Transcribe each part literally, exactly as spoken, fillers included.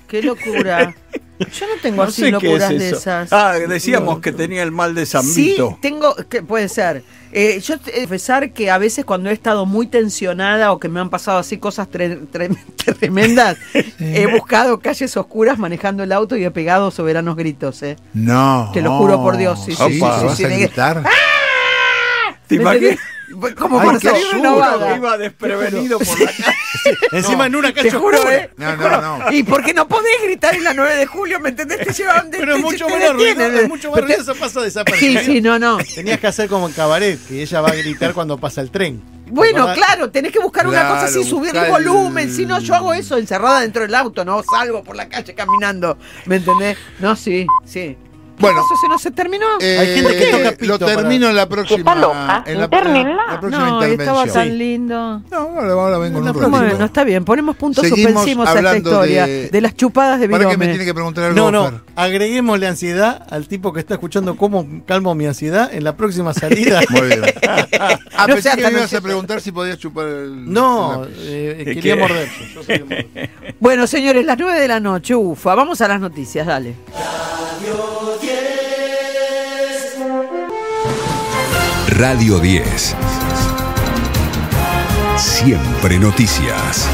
Qué locura. Yo no tengo No así sé locuras qué es de eso. esas. Ah, decíamos que tenía el mal de San Sí, Vito. tengo, que puede ser. Eh, yo te- confesar que a veces cuando he estado muy tensionada o que me han pasado así cosas tre- tre- tremendas, he buscado calles oscuras manejando el auto y he pegado soberanos gritos, ¿eh? No. Te lo juro por Dios, sí, sí, sí, Opa. sí, ¿Vas sí, a de- gritar? ¿Te ¿Me imaginas? entendés? Como Ay, para qué salir absurdo. renovada. Iba desprevenido por la calle. Encima en una Te calle juro, oscura. ¿eh? No, no, no. ¿Y por qué no podés gritar en la nueve de julio? ¿Me entendés? Te llevan de Pero es te- mucho te menos ruido, detienen. es mucho más ruido, eso pasa Sí, desapercibido. sí, no, no. Tenías que hacer como en cabaret, que ella va a gritar cuando pasa el tren. Bueno, ¿Recordás? claro, tenés que buscar una Claro, cosa así, subir el buscar volumen. el- Si no, yo hago eso encerrada dentro del auto, no salgo por la calle caminando. ¿Me entendés? No, sí, sí. ¿Qué Bueno. pasó? ¿Se nos se terminó? Eh, Hay gente que toca pito Lo termino para- en la próxima. Está loca, en la, internenla. la próxima No, estaba intervención. tan lindo. No, ahora, ahora vengo en un Bueno, ratito. está bien, ponemos puntos Seguimos suspensivos a esta hablando historia de- de, las chupadas de ¿Para qué me Virome. tiene que preguntar algo? No, no, Fer? agreguémosle ansiedad al tipo que está escuchando cómo calmo mi ansiedad en la próxima salida. Muy bien. Ah, No pensé sea que tan me ibas a ansioso. preguntar si podías chupar el... No, la- eh, ¿Qué quería qué? morder. Yo, yo soy de morder. Bueno, señores, las nueve de la noche, ufa. Vamos a las noticias, dale. Radio diez. Siempre noticias.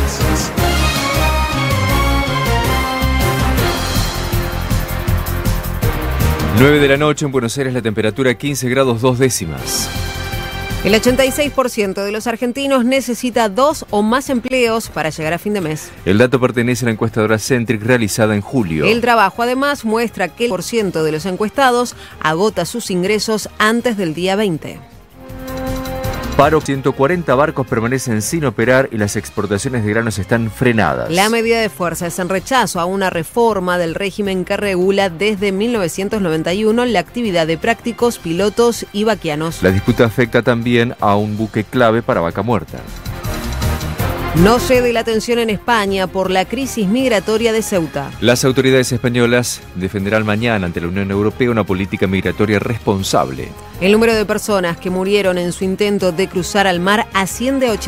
nueve de la noche en Buenos Aires, la temperatura quince grados dos décimas. El ochenta y seis por ciento de los argentinos necesita dos o más empleos para llegar a fin de mes. El dato pertenece a la encuestadora Centric realizada en julio. El trabajo además muestra que el por ciento de los encuestados agota sus ingresos antes del día veinte. Paro, ciento cuarenta barcos permanecen sin operar y las exportaciones de granos están frenadas. La medida de fuerza es en rechazo a una reforma del régimen que regula desde mil novecientos noventa y uno la actividad de prácticos, pilotos y vaquianos. La disputa afecta también a un buque clave para Vaca Muerta. No cede la atención en España por la crisis migratoria de Ceuta. Las autoridades españolas defenderán mañana ante la Unión Europea una política migratoria responsable. El número de personas que murieron en su intento de cruzar al mar asciende a ochenta.